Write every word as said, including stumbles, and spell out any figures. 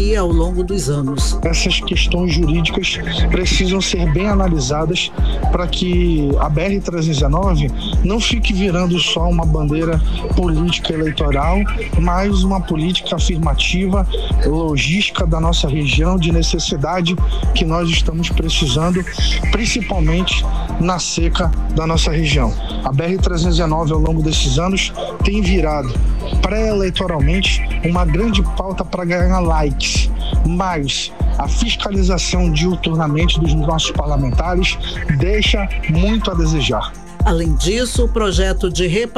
pandemia ao longo dos anos. Essas questões jurídicas precisam ser bem analisadas para que a B R trezentos e dezenove não fique virando só uma bandeira política eleitoral, mas uma política afirmativa, logística da nossa região, de necessidade que nós estamos precisando, principalmente na seca da nossa região. A B R trezentos e dezenove, ao longo desses anos, tem virado pré-eleitoralmente uma grande pauta para ganhar likes, mas a fiscalização diuturnamente dos nossos parlamentares deixa muito a desejar. Além disso, o projeto de